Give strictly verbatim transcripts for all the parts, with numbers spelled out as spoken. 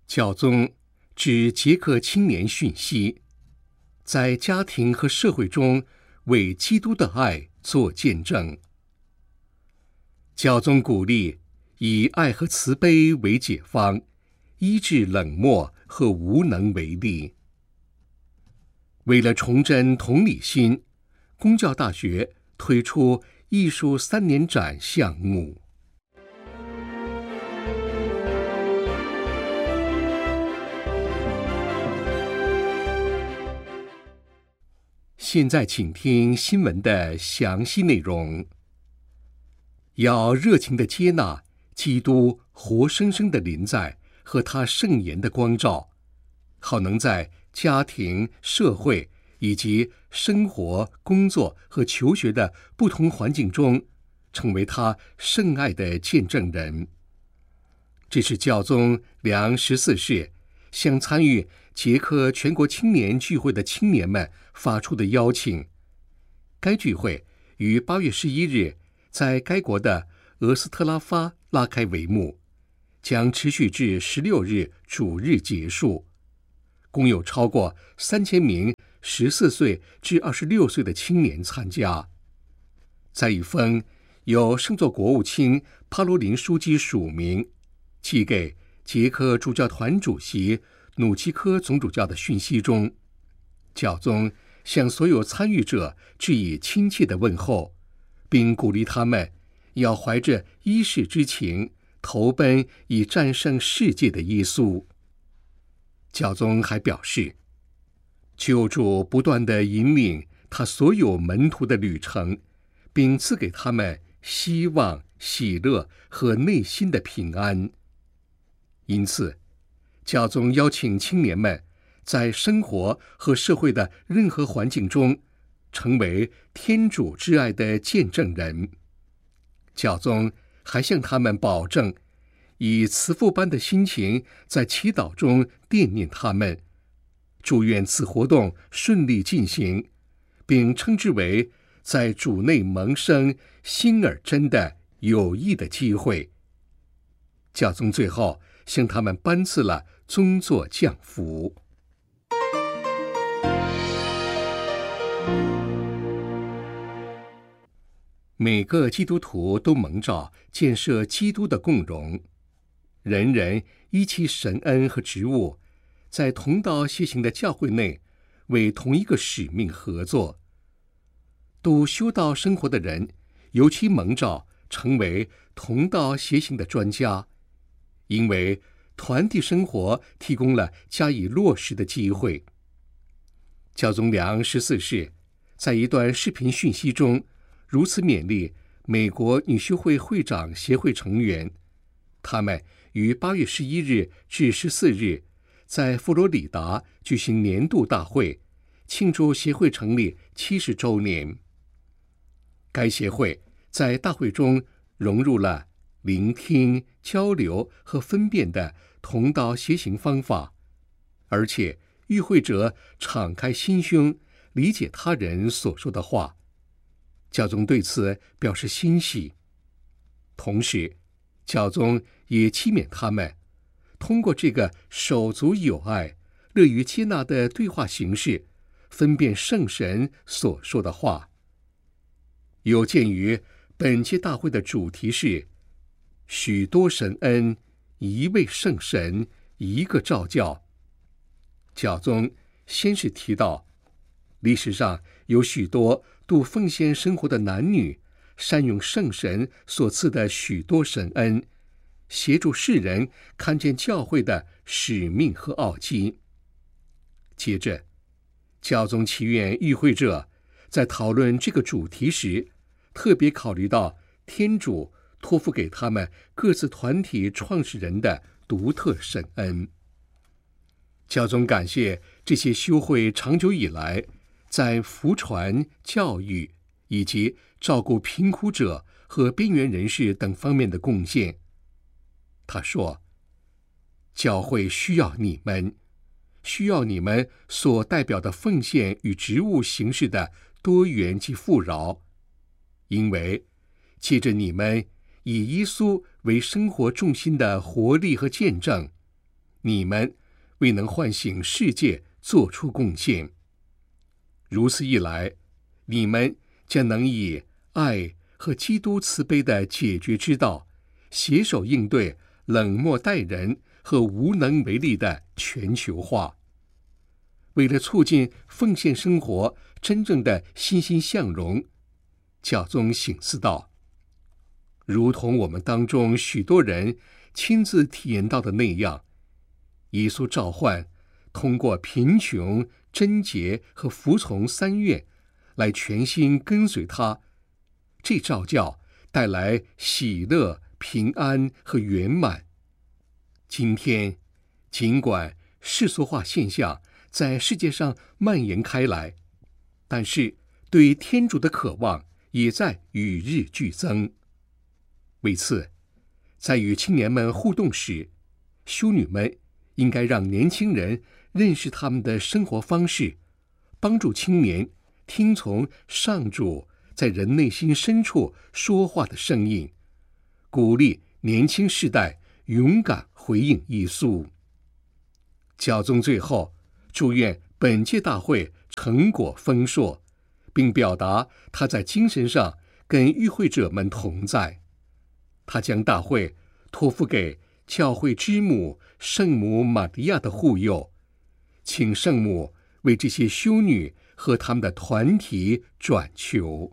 教宗指捷克青年讯息，在家庭和社会中为基督的爱做见证。教宗鼓励以爱和慈悲为解方，医治冷漠和无能为力。为了重振同理心，公教大学推出艺术三年展项目。现在请听新闻的详细内容。要热情地接纳基督活生生的临在和他圣言的光照，好能在家庭、社会以及生活、工作和求学的不同环境中，成为他圣爱的见证人。这是教宗良十四世向参与捷克全国青年聚会的青年们发出的邀请。该聚会于八月十一日在该国的俄斯特拉发拉开帷幕，将持续至十六日主日结束。共有超过三千名十四岁至二十六岁的青年参加。在一封由圣座国务卿帕罗林书记署名，寄给捷克主教团主席努奇科总主教的讯息中，教宗向所有参与者致以亲切的问候，并鼓励他们要怀着依世之情，投奔以战胜世界的耶稣。教宗还表示，救主不断地引领他所有门徒的旅程，并赐给他们希望、喜乐和内心的平安。因此，教宗邀请青年们在生活和社会的任何环境中，成为天主之爱的见证人。教宗还向他们保证，以慈父般的心情在祈祷中惦念他们，祝愿此活动顺利进行，并称之为在主内萌生心而真的有益的机会。教宗最后向他们颁赐了宗座降服。每个基督徒都蒙召建设基督的共荣，人人依其神恩和职务，在同道协行的教会内为同一个使命合作。度修道生活的人尤其蒙召成为同道协行的专家，因为团体生活提供了加以落实的机会。教宗良十四世在一段视频讯息中如此勉励美国女修会会长协会成员，他们于八月十一日至十四日在佛罗里达举行年度大会，庆祝协会成立七十周年。该协会在大会中融入了聆听、交流和分辨的同道协行方法，而且与会者敞开心胸，理解他人所说的话。教宗对此表示欣喜，同时教宗也期勉他们通过这个手足有爱、乐于接纳的对话形式，分辨圣神所说的话。有鉴于本届大会的主题是许多神恩，一位圣神，一个召教，教宗先是提到历史上有许多度奉献生活的男女，善用圣神所赐的许多神恩，协助世人看见教会的使命和奥迹。接着，教宗祈愿与会者在讨论这个主题时，特别考虑到天主托付给他们各自团体创始人的独特神恩。教宗感谢这些修会长久以来在福传、教育以及照顾贫苦者和边缘人士等方面的贡献。他说，教会需要你们，需要你们所代表的奉献与职务形式的多元及富饶，因为借着你们以耶稣为生活重心的活力和见证， 你们未能唤醒世界做出贡献。如此一来，你们将能以爱和基督慈悲的解决之道，携手应对冷漠待人和无能为力的全球化。为了促进奉献生活真正的欣欣向荣，教宗省思道，如同我们当中许多人亲自体验到的那样，耶稣召唤通过贫穷、贞洁和服从三愿来全心跟随他，这召叫带来喜乐、平安和圆满。今天，尽管世俗化现象在世界上蔓延开来，但是对天主的渴望也在与日俱增。为此，在与青年们互动时，修女们应该让年轻人认识他们的生活方式，帮助青年听从上主在人内心深处说话的声音，鼓励年轻世代勇敢回应耶稣。教宗最后祝愿本届大会成果丰硕，并表达他在精神上跟与会者们同在。他将大会托付给教会之母圣母玛利亚的护佑，请圣母为这些修女和他们的团体转求。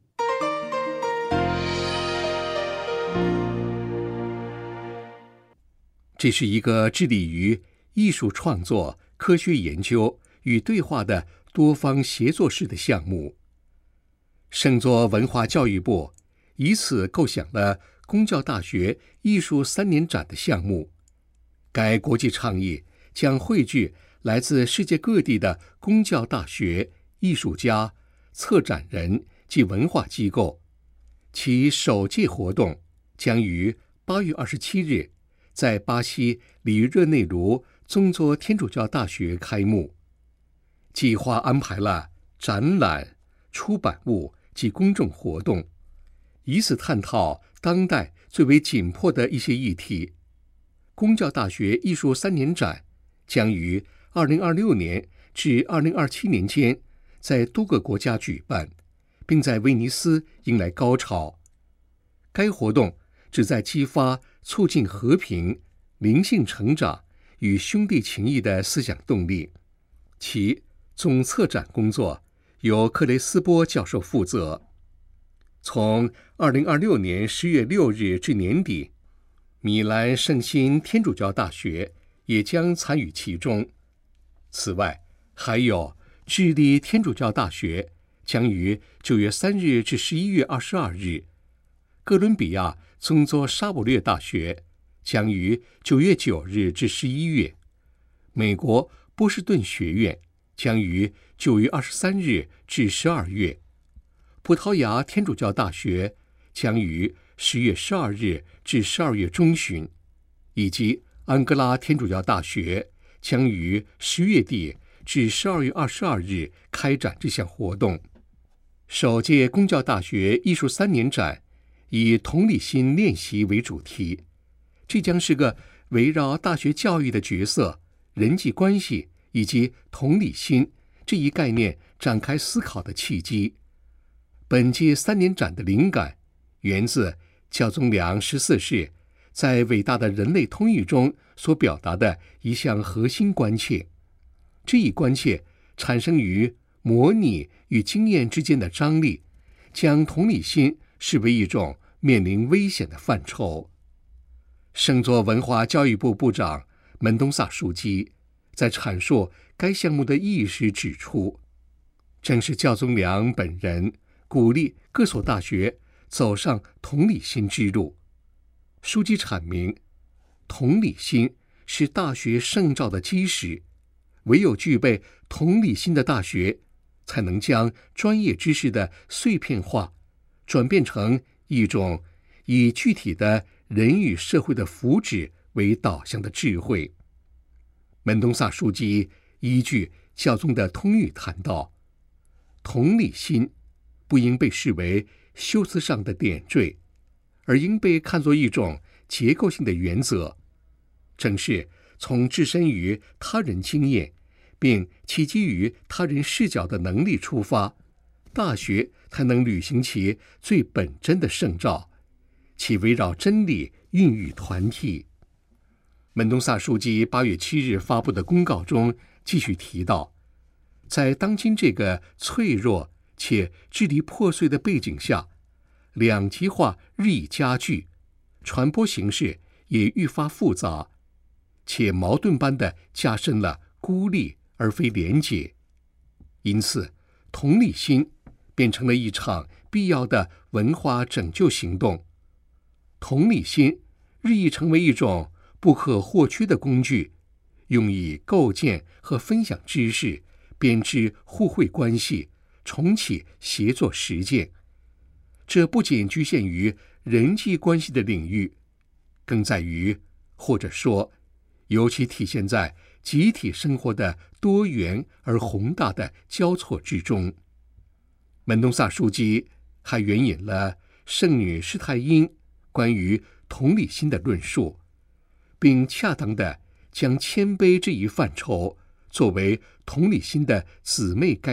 这是一个致力于艺术创作、科学研究与对话的多方协作式的项目。圣座文化教育部以此构想了公教大学艺术三年展的项目。该国际倡议将汇聚来自世界各地的公教大学、艺术家、策展人及文化机构。其首届活动将于八月二十七日在巴西里热内卢宗座天主教大学开幕。计划安排了展览、出版物及公众活动，以此探讨当代最为紧迫的一些议题。公教大学艺术三年展将于二零二六年至二零二七年间在多个国家举办，并在威尼斯迎来高潮。该活动旨在激发促进和平、灵性成长与兄弟情谊的思想动力。其总策展工作由克雷斯波教授负责。从二零二六年十月六日至年底，米兰圣心天主教大学也将参与其中。此外，还有智利天主教大学将于九月三日至十一月二十二日，哥伦比亚宗座沙姆略大学将于九月九日至十一月，美国波士顿学院将于九月二十三日至十二月，葡萄牙天主教大学将于十月十二日至十二月中旬，以及安哥拉天主教大学将于十月底至十二月二十二日开展这项活动。首届公教大学艺术三年展以同理心练习为主题，这将是个围绕大学教育的角色、人际关系以及同理心这一概念展开思考的契机。本届三年展的灵感源自教宗良十四世在伟大的人类通义中所表达的一项核心关切。这一关切产生于模拟与经验之间的张力，将同理心视为一种面临危险的范畴。圣座文化教育部部长门东萨枢机在阐述该项目的意义时指出，正是教宗良本人鼓励各所大学走上同理心之路。枢机阐明，同理心是大学圣召的基石，唯有具备同理心的大学，才能将专业知识的碎片化转变成一种以具体的人与社会的福祉为导向的智慧。门东萨枢机依据教宗的通谕谈到，同理心不应被视为修辞上的点缀，而应被看作一种结构性的原则。正是从置身于他人经验并起基于他人视角的能力出发，大学才能履行其最本真的圣召，其围绕真理孕育团体。门东萨书记八月七日发布的公告中继续提到，在当今这个脆弱且支离破碎的背景下，两极化日益加剧，传播形式也愈发复杂，且矛盾般地加深了孤立而非连结。因此，同理心变成了一场必要的文化拯救行动。同理心日益成为一种不可或缺的工具，用以构建和分享知识，编织互惠关系，重启协作实践。这不仅局限于人际关系的领域，更在于，或者说尤其体现在集体生活的多元而宏大的交错之中。门东萨书记还援引了圣女施泰因关于同理心的论述，并恰当地将谦卑这一范畴作为同理心的姊妹概